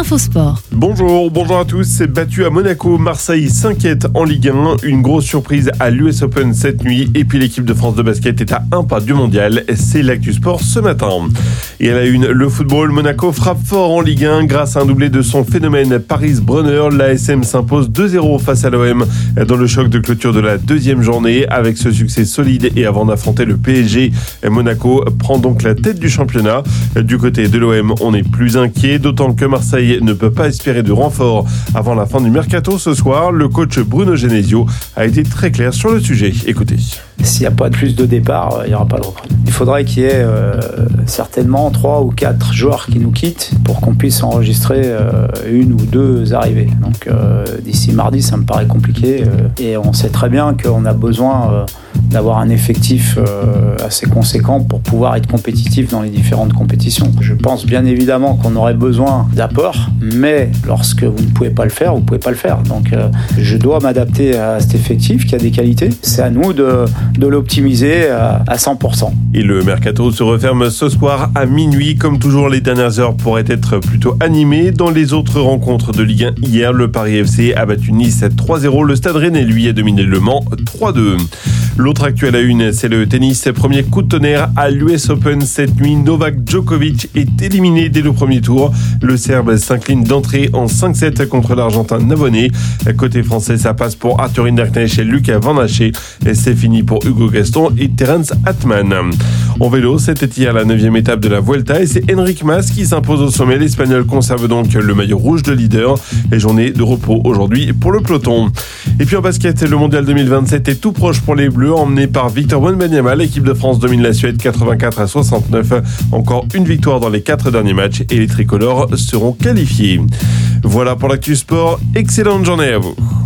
Infosport. Bonjour à tous. C'est battu à Monaco. Marseille s'inquiète en Ligue 1. Une grosse surprise à l'US Open cette nuit. Et puis l'équipe de France de basket est à un pas du mondial. C'est l'actu sport ce matin. Et à la une, le football. Monaco frappe fort en Ligue 1 grâce à un doublé de son phénomène Paris Brunner. L'ASM s'impose 2-0 face à l'OM dans le choc de clôture de la deuxième journée. Avec ce succès solide et avant d'affronter le PSG, Monaco prend donc la tête du championnat. Du côté de l'OM, on est plus inquiet, d'autant que Marseille ne peut pas espérer de renfort avant la fin du mercato ce soir. Le coach Bruno Genesio a été très clair sur le sujet. Écoutez. S'il n'y a pas plus de départ, il n'y aura pas de recrue. Il faudrait qu'il y ait certainement 3 ou 4 joueurs qui nous quittent pour qu'on puisse enregistrer une ou deux arrivées. Donc d'ici mardi, ça me paraît compliqué. Et on sait très bien qu'on a besoin d'avoir un effectif assez conséquent pour pouvoir être compétitif dans les différentes compétitions. Je pense bien évidemment qu'on aurait besoin d'apports, mais lorsque vous ne pouvez pas le faire, vous ne pouvez pas le faire. Donc je dois m'adapter à cet effectif qui a des qualités. C'est à nous de l'optimiser à 100%. Et le mercato se referme ce soir à minuit. Comme toujours, les dernières heures pourraient être plutôt animées. Dans les autres rencontres de Ligue 1 hier, le Paris FC a battu Nice 3-0. Le Stade Rennais, lui, a dominé Le Mans 3-2. L'autre actu à la une, c'est le tennis. Premier coup de tonnerre à l'US Open cette nuit. Novak Djokovic est éliminé dès le premier tour. Le Serbe s'incline d'entrée en 5-7 contre l'Argentin Navone. Côté français, ça passe pour Arthur Hinderknecht et Lucas Van Haché. Et c'est fini pour Hugo Gaston et Terence Atman. En vélo, c'était hier la 9e étape de la Vuelta et c'est Enric Mas qui s'impose au sommet. L'Espagnol conserve donc le maillot rouge de leader. Et journée de repos aujourd'hui pour le peloton. Et puis en basket, le mondial 2027 est tout proche pour les Bleus, emmené par Victor Wembanyama. L'équipe de France domine la Suède 84-69. Encore une victoire dans les 4 derniers matchs et les tricolores seront qualifiés. Voilà pour l'actu sport. Excellente journée à vous.